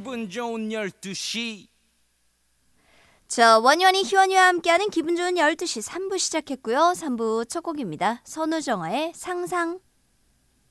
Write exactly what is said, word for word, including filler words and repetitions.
기분 좋은 열두 시. 자, 원희원이 희원이와 함께하는 기분 좋은 열두 시 삼 부 시작했고요. 삼 부 첫 곡입니다. 선우정아의 상상.